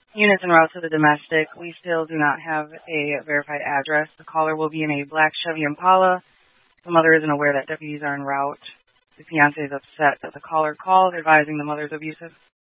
Units en route to the domestic. We still do not have a verified address. The caller will be in a black Chevy Impala. The mother isn't aware that deputies are en route. The fiancé is upset that the caller called, advising the mother's abusive